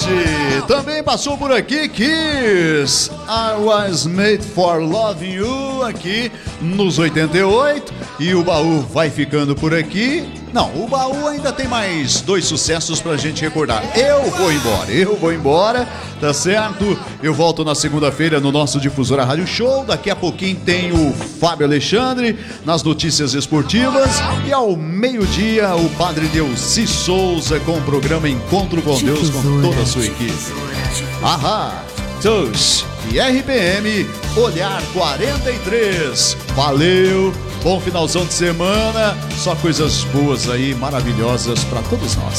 Também passou por aqui Kiss, I Was Made For Loving You, aqui nos 88. E o baú vai ficando por aqui. Não, o baú ainda tem mais 2 sucessos pra gente recordar. Eu vou embora, tá certo? Eu volto na segunda-feira no nosso Difusora Rádio Show. Daqui a pouquinho tem o Fábio Alexandre nas notícias esportivas. E ao meio-dia, o Padre Delci Souza com o programa Encontro com Deus, com toda a sua equipe. Ahá, TUS e RPM Olhar 43. Valeu! Bom finalzão de semana, só coisas boas aí, maravilhosas para todos nós.